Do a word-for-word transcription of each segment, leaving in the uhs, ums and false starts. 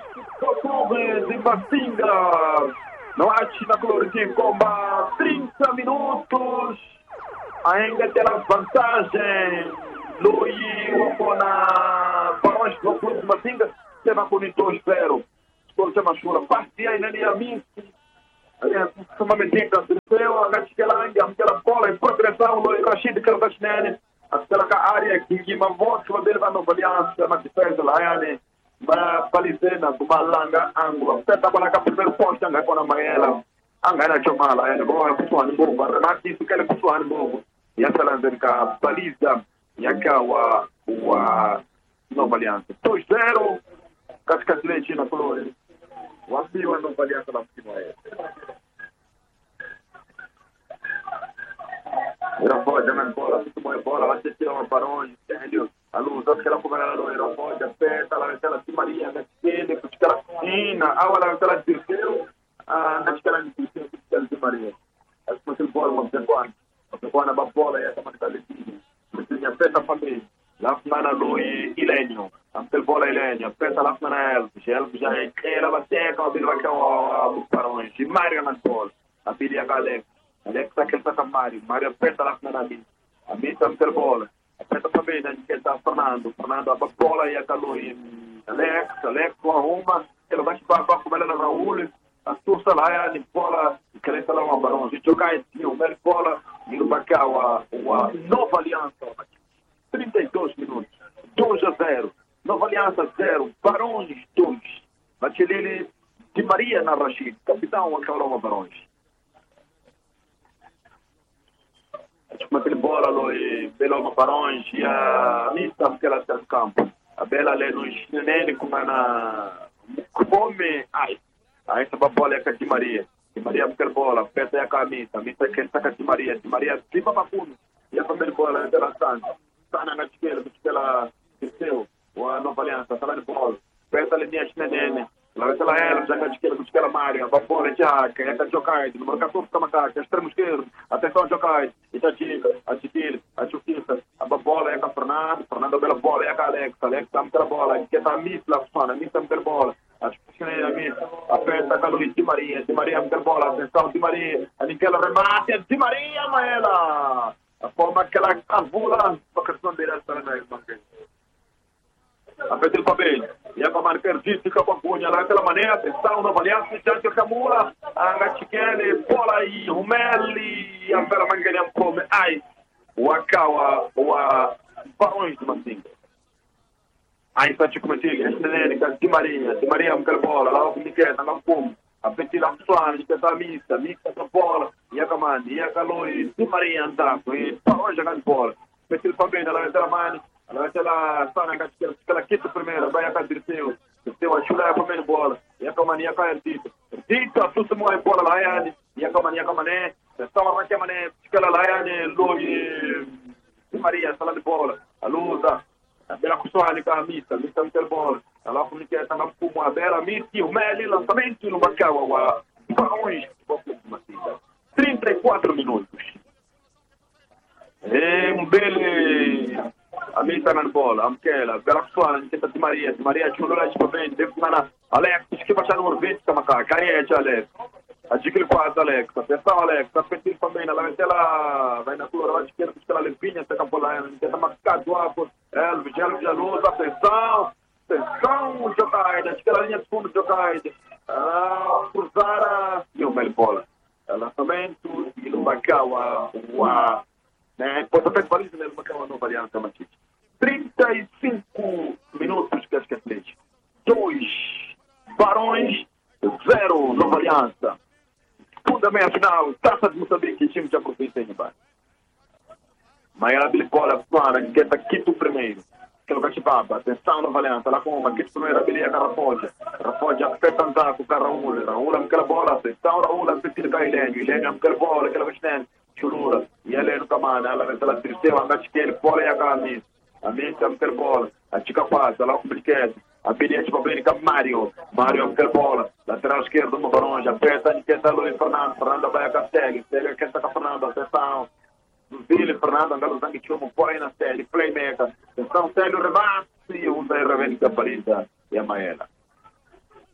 Clube de Matinga. Não acho na Cloritim Comba. trinta minutos. Ainda tem a vantagem. Luí, o na Barões do Clube de Matinga. Tema bonito, espero. Estou chama chura. Parte aí na minha missa. Uma medida. Eu aquela aquela bola em progressão. Luí, Rashid, Carvachnene. Aquela área que que uma voz que vai levar no aliança na defesa lá, yani. Ba palisena kumalanga angu teta bana ka primeiro posto anga kona maela anga na chomala yani bo kuswani bo barati sikale kuswani bo ya salanda ka baliza yaka wa wa Nova Aliança dois a zero Cascaslete na Flores wapi wa Nova Aliança na msimu huu era foda na bola tudo boa bola vai ter uma Barões entendeu a luz aquela cobertura era foda aperta lá aquela de Maria da esquerda que aquela fina agora aquela de terceiro a naquela de terceiro de Maria acho que o bola muito bom o bola na bola é essa maneira de tinha aperta família lá na Luí Ilênio aquele bola Ilênio aperta lá na Elvis Elvis já é ela vai ter que abrir aqui o Barões de Maria na bola a Bilia Alex Alex aquele tá Mário Mário aperta lá na Luí a mim tá aquele bola aperta também né que tá Fernando Fernando a bola e a Luí Alex Alex com uma ele vai para com ela na Raul a turça lá de bola que ele tá lá uma Barões de jogar esse o mesmo bola e o Bacau a Nova Aliança trinta e dois minutos dois a zero Nova Aliança zero Barões dois Bachelele de Maria na Rashid capitão aquela uma Barões com aquele bola ali pelo Barões e a missa que ela está no campo a bela ali no chinelo como na come ai aí essa bola é a de Maria de Maria aquela bola perto da camisa a missa que está de Maria de Maria tipo papuno e a primeira bola é interessante está na esquerda pela seu a Nova Aliança está lá de bola perto ali minha chinelo lá ela era já que ela busca a Maria a bola já que é a Jokai número quatorze Camacá extremo esquerdo atenção Jokai Itachica a Chiquil a Chuquista a bola é a Fernando Fernando bela bola é a Alex Alex tá muita bola que tá miss lá fora miss tá muita bola a Chiquista é a miss aperta a Luís de Maria de Maria muita bola atenção de Maria a Niquela remate de Maria Maela a forma que ela avula a questão dele está na irmã a Pedro Fabel e a marca artística com a cunha daquela maneira atenção Nova Aliança já que Camula a Gatiquele bola e o Meli a Vera Manganham come ai o Akawa o Barões de Matinga aí está tipo assim essa de Maria de Maria com aquela bola lá o Miquel na Campum a Petit Lapsuane que está a missa missa essa bola e a Camande e a Caloi de Maria andar e Barões jogando bola Petit Fabel lá naquela mano ela está na categoria, ela quita primeiro, vai a categoria, seu a chula é a primeira bola, e a comania cai a Tito. Tito assusta muito a bola lá, e a comania com a mané, está uma raquete mané, ela lá, Loi Maria, sala de bola, a luta, a bela custódia com a missa, missa muita bola, ela comunica está na puma, a bela missa, o Meli, lançamento no Bacau, a Barões, trinta e quatro minutos. É um belo a mim está na bola, a Miquela, Bela Suana, tenta de Maria, de Maria Chulula, de Pavente, deve na Alex, que vai no vinte, Camacá, Cariete, Alex, a Diquil quatro, Alex, atenção, Alex, a Petit também, ela vai ter lá, vai na Clora, vai esquerda, busca ela limpinha, essa campola, tenta marcar do Apo, Elvis, Elvis, Elvis, atenção, atenção, Jocaide, acho que ela linha de fundo, Jocaide, cruzar, e o Melbola, lançamento, e no Bacau, o né? Pontapé de baliza nele, uma cama Nova Aliança, Matite. trinta e cinco minutos, Cascaslete. dois Barões, zero Nova Aliança. Segunda meia final, Taça de Moçambique, time de aproveita em baixo. Maior de bola, para que está quinto primeiro. Que não vai te parar, atenção Nova Aliança, lá com uma quinto primeiro, a Belia Carafoja. Carafoja, aperta andar com o Raul. Raul, aquela bola, atenção Raul, a Petit com a Ilênio. Ilênio, aquela bola, aquela vestida. Chulura, e ela é no camada, ela vai ela tristeu, a Gatiquele, bola e a camisa, a missa, a bola, a Chica Paz, ela com o brinquedo, a Bilhete Babérica, Mário, Mário, a bola, lateral esquerdo, uma Barões, aperta, a Niqueta, Luiz Fernando, Fernando vai a Castelo, Célio, quer estar com Fernando, atenção, Zile, Fernando, Angalo Zangue Chumo, põe na Célio, playmaker, atenção, Célio, rebate, e usa a Revénica, Parisa e a Maela.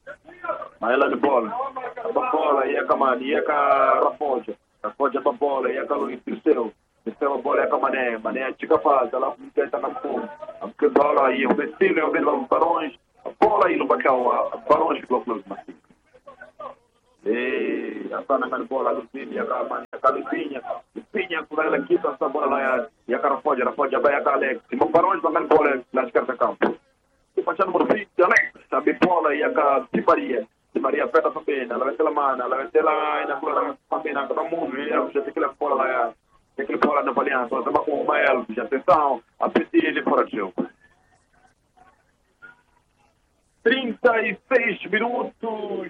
ela de bola. A bola ia com a ia com a Raposa. Raposa a bola ia com o Luiz Terceiro. Terceiro a bola ia com a Mané. Mané a chica faz. Ela tenta na fundo. A bola aí, o vestido, eu vejo os barões. A bola aí no bacão. A barões que colocou os macios. E a sana na bola, a Lucinha, a Lupinha. Lupinha, por ela aqui, essa bola lá. E a Raposa, a Raposa vai a Alex. E o barões vai na bola na esquerda do campo. E passando por fim, Alex. A bola ia com a Maria. Maria aperta também, ela vai ter a mano, ela vai ter lá na bola também, na mundo, já tem aquela bola lá, tem aquela bola na aliança, ela estava com uma ela, já atenção, a pedir ele fora de jogo. trinta e seis minutos,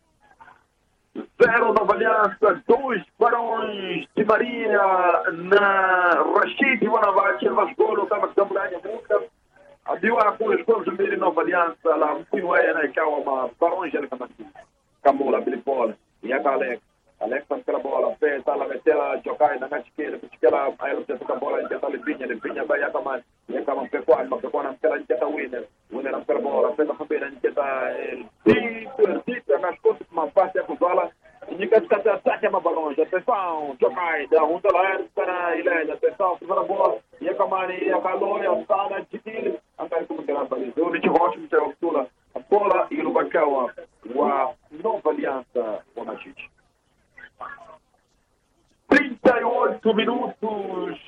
zero Nova Aliança, dois Barões de Maria na Rashid Wanavati, ela vascou, não estava com a mulher nunca. Abriu a cor, escolha de meio Nova Aliança, lá, um pouquinho aí, né, que é uma barões, ele tá assim. Camula, Billy Bola, e a Alex. Alex tá aquela bola, pé, tá lá, meteu ela, jogar na esquerda, porque ela, aí ela tenta a bola, ele tenta a Lipinha, Lipinha vai a Camar, e a Camar pecuária, uma pecuária, ela tenta o Winner, o Winner não pega a bola, fez a família, ele tenta, ele tenta, tenta, nas costas, uma parte, a bola, e ninguém fica até ataque, é uma barões, atenção, jogar, dá um dólar, para ele, atenção, primeira bola, e a Camar, e a Calor, e a Sala, de Tile, angalia como que ela faz. Eu lhe digo, ótimo, tem a a bola e no bacão, a Nova Aliança, Bona gente. trinta e oito minutos.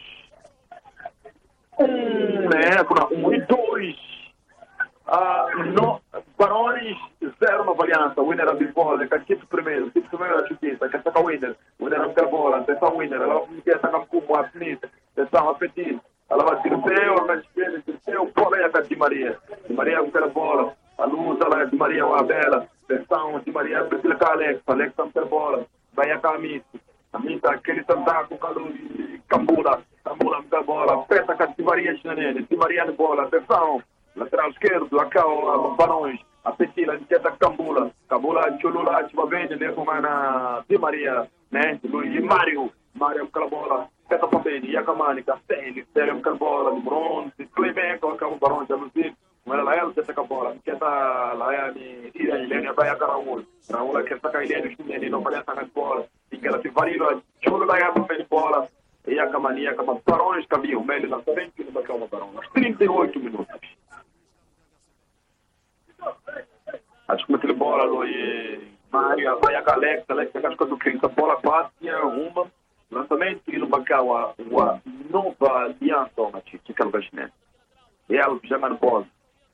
Um, né? Um e dois. Ah, no, Barões, zero Nova Aliança. Winner a bola, Caquito primeiro. Caquito primeiro a Chutita. Quer sacar o Winner. Winner não quer bola. Atenção, Winner. Ela quer sacar como a Smith. Atenção, a Petit. Ela vai Tirceu, a Caspera, Tirceu, bola e a Di Maria. Di Maria não quer bola. A luz, ela é Di Maria, uma bela. Atenção, Di Maria, precisa com a Alex. Alex não quer bola. Vai a Camisa. A Mita, aquele Santa com calor e Cambula. Cambula não quer bola. Aperta com a Di Maria, Chinanene. Di Maria de bola. Atenção. Lateral esquerdo, lá o Barões. A Petila, a Niqueta Cambula. Cambula, Cholula, Tivavende, né? Como é na Di Maria, né? E Mário. Mário com a bola. Peta Pabene, Yacamani, Castelli, Sérgio com a bola, de bronze. Clemente, com o Barões, já não sei. Mas ela é, você com a bola. Niqueta, lá é a Ilene, vai a Raul. Raul, quer sacar a Ilene, não vai sacar a bola. E que ela se varia, Cholula, é a bola. E a Camani, a Camani, Barões, caminho, meio na frente, no bacão, Barões. trinta e oito minutos. Acho que aquele bola ali, Mário, vai a Alex, Alex, acho que eu queria essa bola passa e arruma. Lançamento e no bacão, a Nova Aliança, uma chica, que é o Gastinete. E ela já na bola.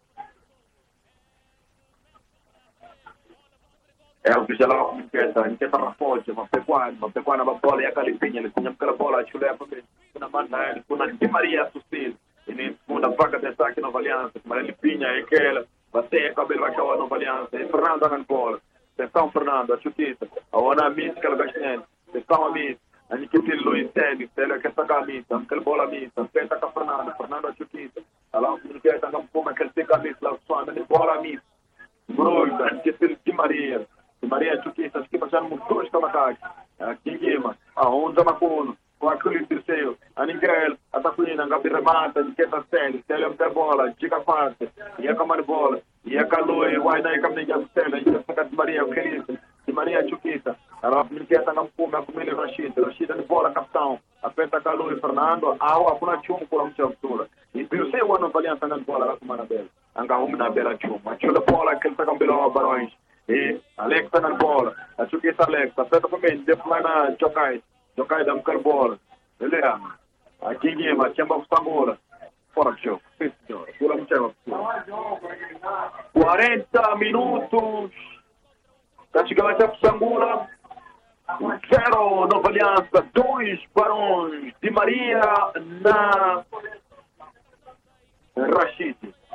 Ela já lá, uma inquieta, uma inquieta na fonte, uma pecuária, uma pecuária na bola e a Calipinha, ele tinha aquela bola, acho que leva para na manda, com a Di Maria assustida. E nem segunda vaga dessa aqui Nova Aliança, com a Lipinha, e aquela. Você cabelo vai cair a Nova Aliança. E Fernando na bola. Atenção, Fernando, a chutista. A Ona Missa, que ela gastando. Atenção, a Missa. A Niquetil Luiz Télio. Télio que saca a Missa. Aquela bola a Missa. Tenta com a Fernando. Fernando a chutista. Ela não quer estar como aquele tem a Missa. Lá só anda de bola a Missa. Bruno, a Niquetil de Maria. De Maria a chutista. Acho que passando muito dois camacaques. Aqui em Guima. A Onda Macuno. Com aquele terceiro, a Nigel, a Taquina, a Gabi Remata, a Niqueta Célio, Célio da bola, Chica Parte, e a Camar Bola, e a Caloi, o Aina e a Caminha Célio, e a Santa de Maria, o Querido, de Maria Chuquita, a Niqueta não come, a Comília Rachida, Rachida de bola, capitão, a Peta Caloi, Fernando, a Aua, a Punachum, por uma altura. E por ser o ano valiente na bola, lá com a Anabela, a Angahum na Bela Chum, a Chula Bola, que ele está com Belão, Barões, e Alexa na bola, a Chuquita Alexa, a Peta também, depois na Chocai. Jogai da bola, beleza? Aqui em Guima, tinha uma Samora. Fora do jogo, sim senhora. Pula no chão. quarenta minutos. Está chegando até o Samora. Zero Nova Aliança, dois Barões de Maria na Rashid.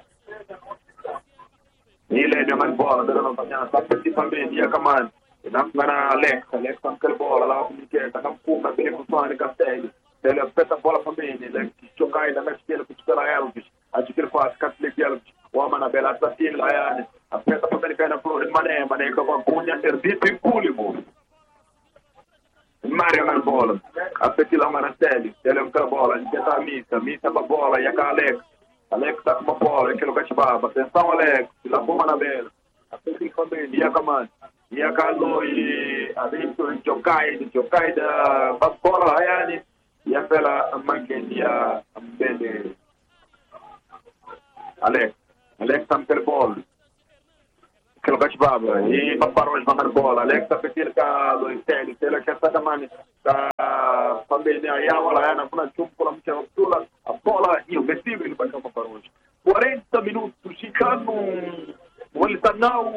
Ele é mais bola da Nova Aliança, principalmente Yacamani. Na Alex, Alex tá com bola lá, como que é, tá com pouca, aquele com o Castelli. Ele aperta a bola também, ele joga aí na esquerda, com o Elvis, a gente faz, Castelli Elvis, o Amanabela, a Tatil, a Ayane, aperta para ele cair na flor, Mané, Mané, com a cunha, serviço e público. Mário na bola, a Petila Manastelli, ele é com a bola, a gente tá a Missa, Missa com a bola, e a Alex, Alex tá com a bola, aquele que é Atenção, Alex, lá com o Manabela, a Petila também, e a Camante. e akalo e adesso giocai giocai da bola hayani ya pela mangendia bene Alex Alex tam per ball che lo faceva e paparo il mandar bola Alex petir ka lo intende tela che sta mani da bene ya wala yana kuna chumpo la mchana tula a bola io vestivo il banco paparo quaranta minuti si cano volta now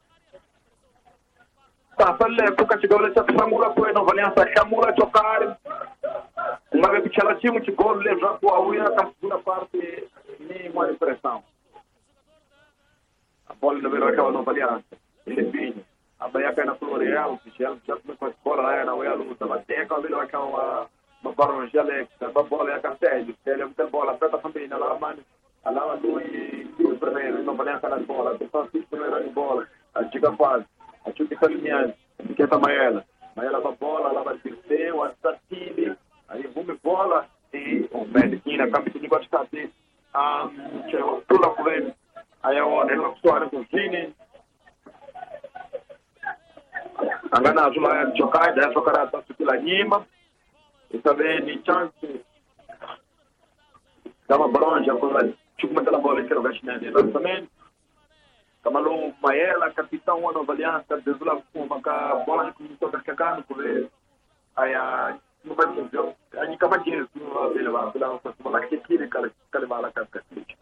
sta falle poca ci gole sta samura poi non vogliamo sta samura giocare uma vez que ela tinha muito gol já com a unha da segunda parte nem uma impressão a bola não veio aquela nova aliança ele vinha a Bahia cai na Floreal que já já começou a escola lá na unha luta mas tem aquela veio aquela uma barão de Alex a bola é a cartel ele é muita bola aperta também na lá mano a lá do e o primeiro não vai aquela bola tem só cinco primeiras de bola a diga faz a chuta que linha que essa Maela Maela a bola ela vai ter o assassino aí vamos bola e o médico na campo de negócio de ah que o tudo por ele aí o ele só era com cine angana azul aí jogar da jogar tá tudo lá nima e também de chance dava bronze com a chupa da bola que era gastinando exatamente Kamalo Maela capitão uma nova aliança desde lá com uma bola que começou a carregar no poder aí a no Brasil a gente acaba de ver ele lá pela uma que tira cara cara lá casca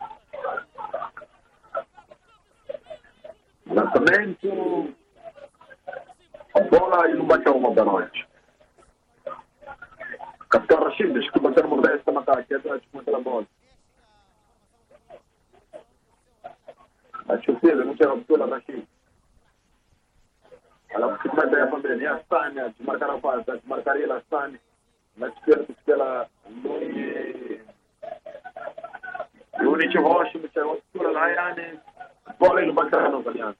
lançamento a bola e não bateu uma da noite capitão Rashid que bateu uma dessa matar que atrás com a bola a chute não tinha opção lá aqui ela que vai dar para ver a Sânia de marcar a falta de marcar ela Sânia na esquerda pela Luni Luni que rocha me chegou por lá yani bola no bancada no aliança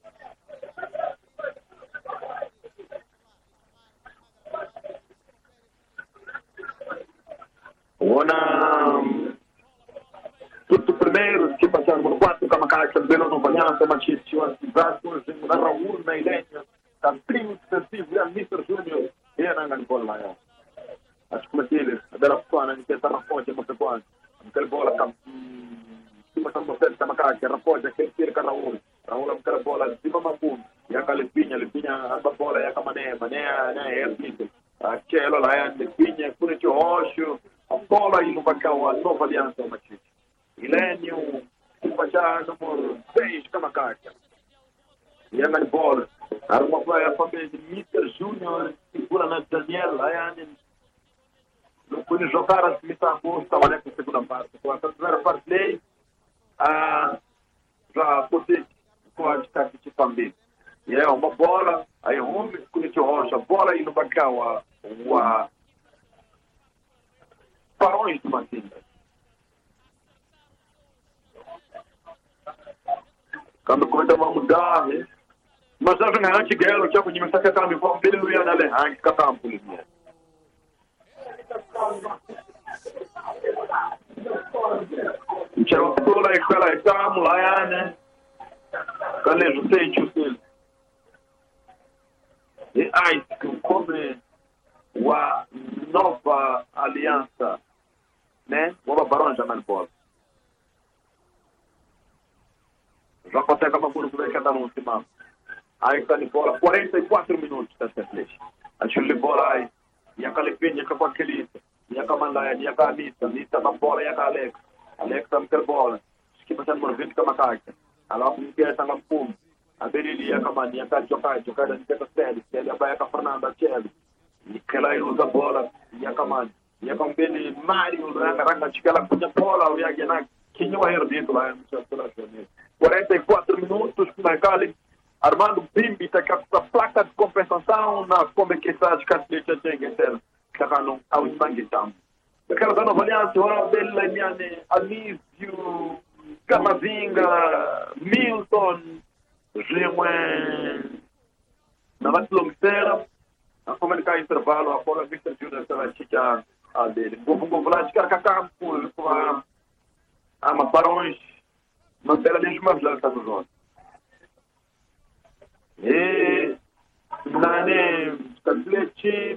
Ona tudo primeiro que passaram por quatro como cara que belo no aliança mas tinha os braços na Raul na ilha tá primo defensivo já mister Júnior era na bola lá acho que ele dela fuana que está na fonte com pequeno aquela bola cam cima também está na cara que a fonte aquele tiro que Raul Raul aquela bola cima mapum e aquela Lepinha Lepinha a bola é a mané mané né é isso aquela lá é Lepinha por que roxo a bola e no bacão a nova aliança machite Ilênio que já número seis como carta e a bola era uma bola para mister Júnior segura na Daniel lá é não pude jogar as missões boas, trabalhar com a segunda parte. Com a primeira parte dele, já poder com a distância de também. E é uma bola, aí o homem com o rocha, bola e no bacão, o parões do Matinda. Quando começamos a mudar, mas já vem antes de guerra, já conhecemos que aquela me foi um belo ia na Lehan, que está um polícia. C'era solo e quella e siamo là yani quelle giuste giuste e ai come wa nova aliança né o barão já mal bola já consegue uma bola que cada um se manda aí tá de bola quarenta e quatro minutos tá certo a chute bola aí e a Calipinha com aquele e a Camanda e a Camisa Lita na bola e a Alex Alex tam ter bola que passando por vinte como carta ela com que essa na pum a Berili a Camanda e a jogar jogar na terceira série ele vai com a Fernanda Chelo e que ela usa bola e a Camanda e a Campbell Mario na caraca de que ela punha bola e a Gena que não é herdito lá no quarenta e quatro minutos na Cali Armando Bimbi está com a placa de compensação na como que está de cartilha de Engel que está no ao Banguitão. Eu quero dar uma aliança, o Bela Miane, Anísio, Camavinga, Milton, Glewen, na Vatlongsteira, a comunicar intervalo, a Paula Victor Júnior estava chica a dele. Vou vou falar de Caracacampo, a a Maparões, não terá nem uma flanta no jogo. E Nane, Catlete,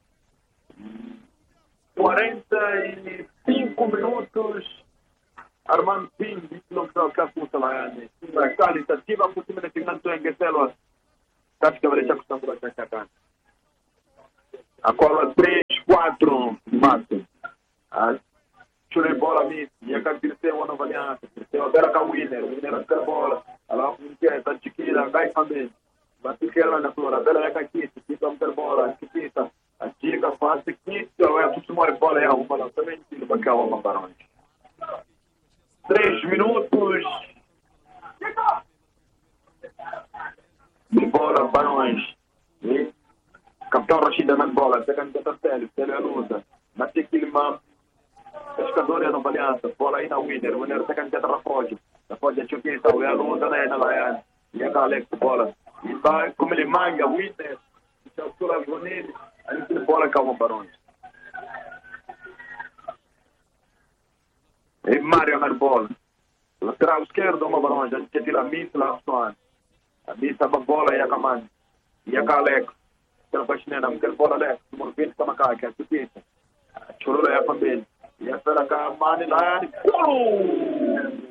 quarenta e cinco minutos. Armando Pinto, não creo que apunta lá, né? A qualitativa, por cima de Fernando Enguetelo, acho que vai deixar que estamos lá, a cola três, quatro, Márcio. A churei bola ali, e a característica uma nova aliança. Tem a Bela com o Winner, o Winner a bola. Ela quer, tá chiquita, vai também. Mas se quer lá na flora, a Bela é aqui, se quita a bola, chiquita. A chica faz chiquita, ela é tudo uma bola, é uma bola também, filho, para cá, uma barões. Três minutos. De bola, barões. E capitão Rashida na bola, pegando o Télio, Télio é a luta. Na Tequilma, pescador é a nova aliança, bola aí na Winner, Winner pegando a Rafoge. Rafoge é chiquita, é a luta, né, na Laiane. E a Alex, bola. E vai, como ele manga, Winner, e a altura nele, aí tem bola, calma, barões. E Mário na bola. Lateral esquerdo, uma barões, a gente tira a missa lá, a missa, a bola e a camada. E a Alex. Então, vai chinela, não quer bola, Alex. O movimento está na cara, que é a chiquita. A churula é a família. E a fera cá, mano, lá,